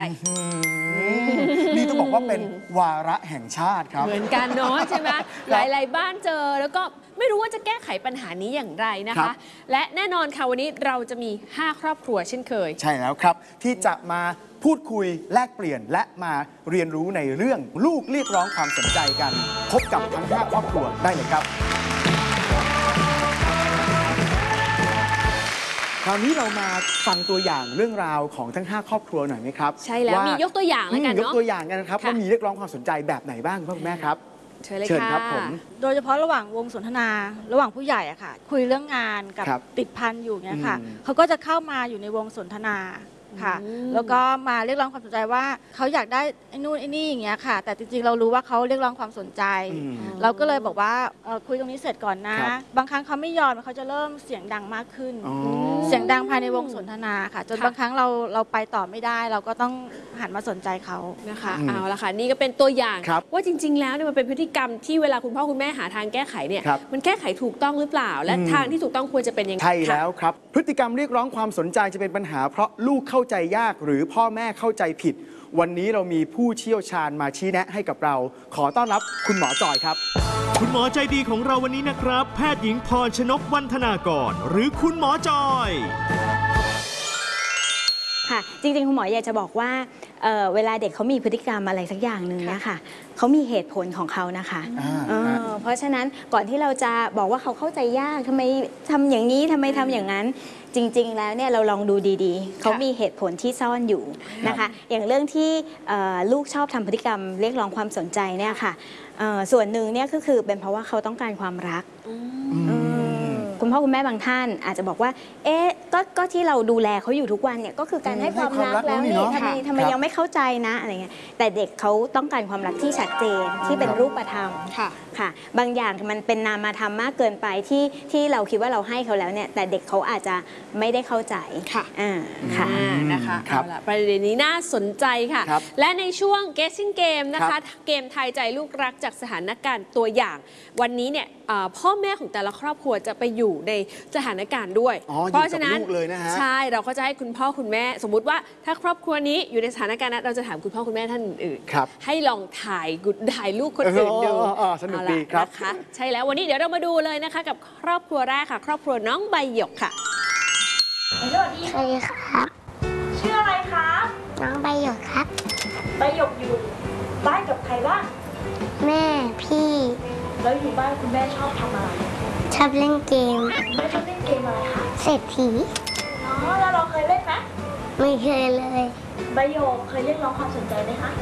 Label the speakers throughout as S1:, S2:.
S1: นี่ต้องบอกว่าเป็นวาระแห่งชาติครับ
S2: เหมือนกันเนาะใช่ไหมหลายๆบ้านเจอแล้วก็ไม่รู้ว่าจะแก้ไขปัญหานี้อย่างไรนะคะ และแน่นอนค่ะวันนี้เราจะมี 5 ครอบครัวเช่นเคย
S1: ใช่แล้วครับที่จะมาพูดคุยแลกเปลี่ยนและมาเรียนรู้ในเรื่องลูกเรียกร้องความสนใจกันพบกับทั้ง 5 ครอบครัวได้เลยครับคราวนี้เรามาฟังตัวอย่างเรื่องราวของทั้ง 5 ครอบครัวหน่อยไหมครับ
S2: ใช่แล้วมียกตัวอย่างแล้วกันเนาะ
S1: ยกตัวอย่างกันนะครับว่ามีเรียกร้องความสนใจแบบไหนบ้างพ่อคุณแม่ครับ
S2: เชิญเลย
S1: ครับผม
S3: โดยเฉพาะระหว่างวงสนทนาระหว่างผู้ใหญ่อะค่ะคุยเรื่องงานกับติดพันอยู่เนี่ยค่ะเขาก็จะเข้ามาอยู่ในวงสนทนาค่ะแล้วก็มาเรียกร้องความสนใจว่าเขาอยากได้ไอ้นู่นไอ้นี่อย่างเงี้ยค่ะแต่จริงๆเรารู้ว่าเขาเรียกร้องความสนใจเราก็เลยบอกว่าคุยตรงนี้เสร็จก่อนนะบางครั้งเขาไม่ยอมเขาจะเริ่มเสียงดังมากขึ้นเสียงดังภายในวงสนทนาค่ะจนบางครั้งเราไปต่อไม่ได้เราก็ต้องหันมาสนใจเขา
S2: นะคะเอาละค่ะนี่ก็เป็นตัวอย่างว่าจริงๆแล้วเนี่ยมันเป็นพฤติกรรมที่เวลาคุณพ่อคุณแม่หาทางแก้ไขเนี่ยมันแก้ไขถูกต้องหรือเปล่าและทางที่ถูกต้องควรจะเป็นยังไง
S1: ใช่แล้วครับพฤติกรรมเรียกร้องความสนใจจะเป็นปัญหาเพราะลูกเข้าใจยากหรือพ่อแม่เข้าใจผิดวันนี้เรามีผู้เชี่ยวชาญมาชี้แนะให้กับเราขอต้อนรับคุณหมอจอยครับ
S4: คุณหมอใจดีของเราวันนี้นะครับแพทย์หญิงพรชนกวรรธนากรหรือคุณหมอจอย
S5: ค่ะจริงๆคุณหมออยากจะบอกว่าเวลาเด็กเขามีพฤติกรรมอะไรสักอย่างหนึ่งเนี่ยค่ะเขามีเหตุผลของเขานะคะเพราะฉะนั้นก่อนที่เราจะบอกว่าเขาเข้าใจยากทำไมทำอย่างนี้ทำไมทำอย่างนั้นจริงๆแล้วเนี่ยเราลองดูดีๆเขามีเหตุผลที่ซ่อนอยู่นะคะอย่างเรื่องที่ลูกชอบทำพฤติกรรมเรียกร้องความสนใจเนี่ยค่ะส่วนหนึ่งเนี่ยก็คือเป็นเพราะว่าเขาต้องการความรักคุณพ่อคุณแม่บางท่านอาจจะบอกว่าเอ๊ะก็ที่เราดูแลเขาอยู่ทุกวันเนี่ยก็คือการให้ความรักแล้วนี่ทำไมยังไม่เข้าใจนะอะไรเงี้ยแต่เด็กเขาต้องการความรักที่ชัดเจนที่เป็นรูปธรรมค่ะบางอย่างมันเป็นนามธรรมมากเกินไปที่เราคิดว่าเราให้เขาแล้วเนี่ยแต่เด็กเขาอาจจะไม่ได้เข้าใจ
S2: ค่ะ
S5: นะคะ
S2: เอาละประเด็นนี้น่าสนใจค่ะและในช่วง Guessing Game นะคะเกมทายใจลูกรักจากสถานการณ์ตัวอย่างวันนี้เนี่ยพ่อแม่ของแต่ละครอบครัวจะไปอยู่ในสถานการณ์ด้วยเพราะฉะนั้นใช่เราก็จะให้คุณพ่อคุณแม่สมมุติว่าถ้าครอบครัวนี้อยู่ในสถานการณ์นั้นเราจะถามคุณพ่อคุณแม่ท่านอื่นให้ลองถ่ายลูกคนอื่นดู
S1: สนุกดีครับ
S2: นะคะใช่แล้ววันนี้เดี๋ยวเรามาดูเลยนะคะกับครอบครัวแรกค่ะครอบครัวน้องใบหยกค่ะ
S6: สวัสดีครับ
S3: ชื่ออะไรครับ
S6: น้องใบหยกครับ
S3: ใบหยกอยู่บ้านกับใครบ้าง
S6: แม่พี่
S3: แล้วอยู่บ้านคุณแม่ชอบทำอะไร
S6: ชอบเล่นเกม
S3: แม่ชอบเล่นเกมอะไรคะ
S6: เศรษฐี
S3: แล้วเราเคยเล่นไหม
S6: ไม่เคยเลย
S3: ใบหยกเคยเรียกร้องความสนใจไหมคะ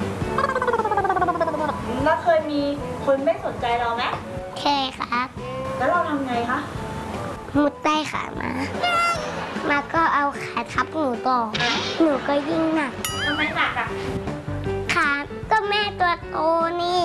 S3: แล้วเคยมีคนไม่สนใจเราไหม
S6: เคยครับ
S3: แล้วเราทำไงคะ
S6: มุดใต้ขามาก็เอาขาทับหนูต่อหนูก็ยิ่งหนัก
S3: ทำไมหนักอ่ะ
S6: ขาก็แม่ตัวโตนี่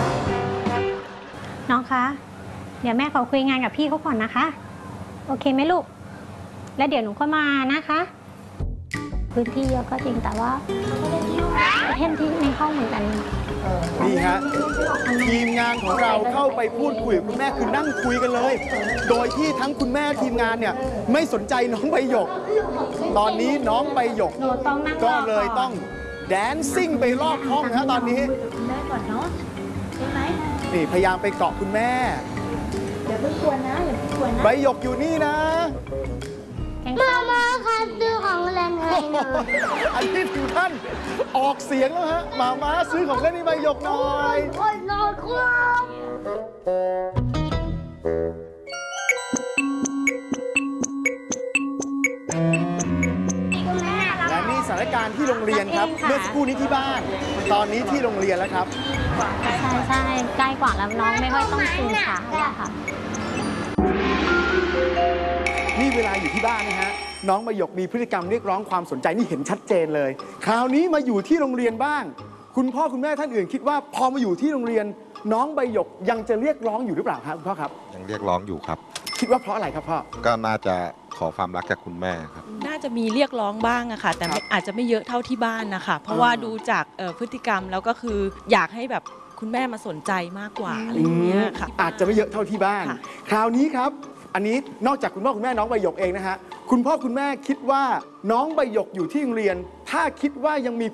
S7: น้องคะเดี๋ยวแม่ขอคุยงานกับพี่เขาก่อนนะคะโอเคไหมลูกแล้วเดี๋ยวหนูก็มานะคะพื้นที่เยอะก็จริงแต่ว่าเล่นที่ในห้องเหมือนกัน
S1: นี่ฮะทีมงานของเราเข้าไปพูดคุยกับคุณแม่คือนั่งคุยกันเลยโดยที่ทั้งคุณแม่ทีมงานเนี่ยไม่สนใจน้องใบหยกตอนนี้น้องใบหยกก็เลยต้องแดนซิ่งไปรอบห้องนะตอนนี้
S3: แม่ก่อนเนาะใช่ไหม
S1: นี่พยายามไปเกาะคุณแม่
S3: อย่าเพิ่งกวนนะอย่าเพิ่งกวนนะ
S1: ใบหยกอยู่นี่นะ
S6: มาค่ะซื้อของเล่นให้หน่อย
S1: อันนี้ถึงท่านออกเสียงแล้วฮะมาซื้อของเล่นให้ใบหยกหน่อย
S6: นอนครับ
S1: และนี่สถานการณ์ที่โรงเรียนครับเมื่อสักครู่นี้ที่บ้านตอนนี้ที่โรงเรียนแล้วครับ
S7: ใช่ใกล้กว่าแล้วน้องไม่ค่อยต้องซื้อขาแล้วค่ะ
S1: นี่เวลาอยู่ที่บ้านนะฮะน้องใบหยกมีพฤติกรรมเรียกร้องความสนใจนี่เห็นชัดเจนเลยคราวนี้มาอยู่ที่โรงเรียนบ้างคุณพ่อคุณแม่ท่านอื่นคิดว่าพอมาอยู่ที่โรงเรียนน้องใบหยกยังจะเรียกร้องอยู่หรือเปล่าครับคุณพ่อครับ
S8: ยังเรียกร้องอยู่ครับ
S1: คิดว่าเพราะอะไรครับพ่อ
S8: ก็น่าจะขอความรักจากคุณแม่ครับ
S9: น่าจะมีเรียกร้องบ้างอะค่ะแต่อาจจะไม่เยอะเท่าที่บ้านนะคะเพราะว่าดูจากพฤติกรรมแล้วก็คืออยากให้แบบคุณแม่มาสนใจมากกว่าอะไรอย่างเงี้ยค่ะ
S1: อาจจะไม่เยอะเท่าที่บ้านคราวนี้ครับอันนี้นอกจากคุณพ่อคุณแม่น้องใบหยกเองนะฮะคุณพ่อคุณแม่คิดว่าน้องใบหยกอยู่ที่โรงเรียนถ้าคิดว่ายังมี